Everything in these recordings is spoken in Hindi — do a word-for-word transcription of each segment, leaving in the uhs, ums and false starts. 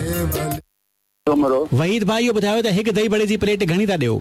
वहीद भाई इहो ॿुधायो त हिकु दही बड़े जी प्लेट घणी था ॾियो?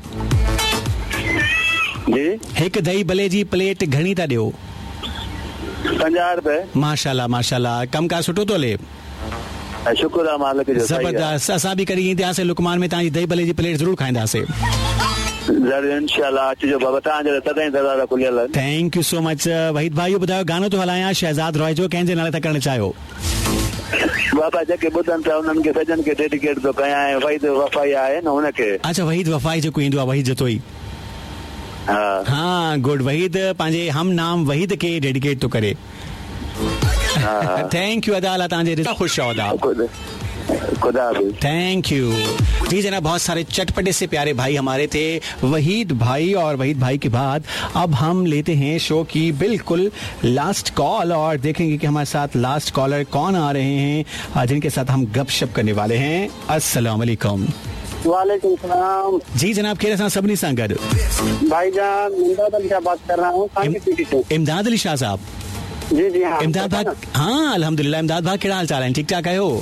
जी हिकु दही भले जी प्लेट घणी था ॾियो? पंजाह रुपए। माशाल्लाह माशाल्लाह, कमकार सुठो थो हले? शुक्र आहे मालिक जो। ज़बरदस्त। असां बि कॾहिं ईंदासीं लुकमान में, तव्हांजी दही भले जी प्लेट ज़रूर खाईंदासीं। इंशाल्लाह अचिजो बाबा, तव्हांजो तॾहिं दरवाज़ा खुलियल आहिनि। Thank you so much. Waheed भाई इहो ॿुधायो, गानो थो हलायां शहज़ाद रॉय जो, कंहिंजे नाले था करणु चाहियो? बाबा जेके ॿुधनि था उन्हनि खे सजन खे डेडिकेट थो कयां, ऐं वहीद वफ़ाई आहे न हुनखे। अच्छा, वहीद वफ़ाई जेको ईंदो आहे वहीद जो तो ई? हाँ हाँ गुड। वहीद पंहिंजे हम नाम वहीद के डेडिकेट तो करे। थैंक यू अदा, अल्लाह तव्हांजे रिज़्क़ खुश रहो अदा। खुदा भी थैंक यू जी जनाब। बहुत सारे चटपटे से प्यारे भाई हमारे थे वहीद भाई, और वहीद भाई के बाद अब हम लेते हैं शो की बिल्कुल लास्ट कॉल और देखेंगे कि हमारे साथ लास्ट कॉलर कौन आ रहे हैं जिनके साथ हम गपशप करने वाले हैं। अस्सलाम वालेकुम। वालेकुम सलाम जी जनाब, कहिड़े सां सभिनी सां गॾु? भाईजान इमदाद अली शाह बात कर रहा हूँ। इमदाद अली शाह साहब? जी जी हाँ। इमदाद भाई? हाँ अल्हम्दुलिल्लाह। इमदाद भाई कहिड़ा हाल चाल आहिनि? ठीकु ठाक आहियो?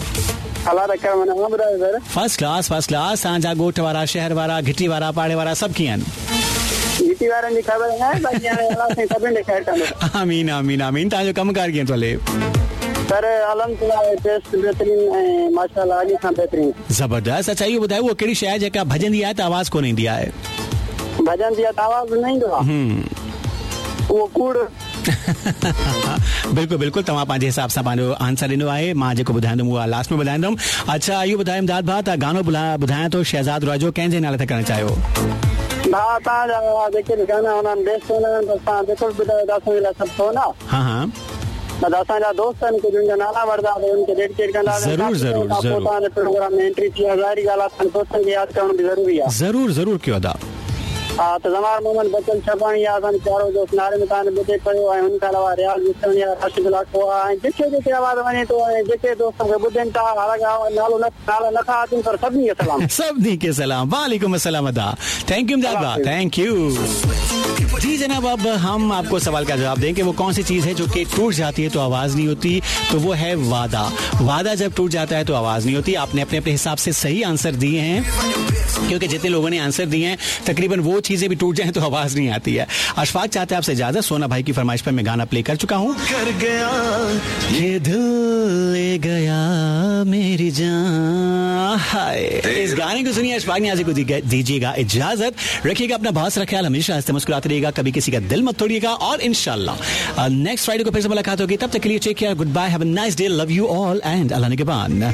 First class first class. तव्हांजा ॻोठ वारा, शहर वारा, घिटी वारा, पाड़े वारा सभु कीअं आहिनि? घिटी वारनि जी ख़बर न आहे, बाक़ी हाणे अलाह साईं सभिनि खे ख़ैर कंदो। आमीन आमीन आमीन। तव्हांजो कमकार कीअं थो हले? सर अल्हम्दुलिल्लाह टेस्ट बहितरीन ऐं माशाअल्लाह अॼु खां बहितरीन। ज़बरदस्त। अच्छा इहो ॿुधायो, उहा कहिड़ी शइ जेका भॼंदी आहे त आवाज़ कोन ईंदी आहे? भॼंदी आहे त आवाज़ न ईंदो आहे, उहो कूड़। बिल्कुलु बिल्कुलु, तव्हां पंहिंजे हिसाब सां पंहिंजो आंसर ॾिनो आहे। मां जेको ॿुधाईंदुमि उहा लास्ट में ॿुधाईंदुमि। अच्छा इहो ॿुधायो इमदाद भाउ, तव्हां गानो ॿुधायां थो शहज़ाद रॉय जो, कंहिंजे नाले था करणु चाहियो? हा तव्हांजा जेके बि गाना हुननि बेस्ट हुननि तव्हां जेको बि ॿुधायो था असांजे लाइ सभु थो न। हा हा असांजा दोस्त आहिनि कुझु उनजा नाला वठंदासीं, उनखे डेडिकेट कंदासीं। ज़रूर ज़रूर ज़रूर। तव्हांजे प्रोग्राम में एंट्री थी आहे, ज़ाहिरी ॻाल्हि आहे दोस्तनि खे यादि करणु बि ज़रूरी आहे। ज़रूर ज़रूर कयो अदा। हा त ज़मार मोहम्मद बचन छपाणी आहे असांजो प्यारो दोस्त, नारे में तव्हांने ॿुधे पियो, ऐं हुन खां अलावा रियाज़ मुस्तफ़ी आहे, राशिद लाखो आहे, ऐं जिथे जिथे आवाज़ वञे थो, ऐं जेके दोस्त खे ॿुधनि था हालांकि नालो न नाला नथा अचनि पर सभिनी खे सलाम। सभिनी खे सलाम। वालेकुम अस्सलाम अदा। थैंक यू इमदाद भाई, थैंक यू जी जनाब। अब हम आपको सवाल का जवाब दें कि वो कौन सी चीज़ है जो कि टूट जाती है तो आवाज़ नहीं होती, तो वो है वादा। वादा जब टूट जाता है तो आवाज़ नहीं होती। आपने अपने अपने हिसाब से सही आंसर दिए हैं, क्योंकि जितने लोगों ने आंसर दिए हैं तकरीबन वो चीजें भी टूट जाएं तो आवाज नहीं आती है। अशफाक चाहते हैं आपसे इजाजत। सोना भाई की फरमाइश पर मैं गाना प्ले कर चुका हूँ। कर गया ये दिल ले गया मेरी जान। हाय, इस गाने को सुनिए अशफाक नियाज़ी को दीजिएगा इजाजत। रखिएगा अपना बहुत सारा ख्याल, हमेशा हंसते मुस्कुराते रहिएगा, कभी किसी का दिल मत तोड़िएगा, और इंशाल्लाह नेक्स्ट फ्राइडे को फिर से मुलाकात होगी। तब तक के लिए take care, good bye, have a nice day, love you all and Allah निगहबान।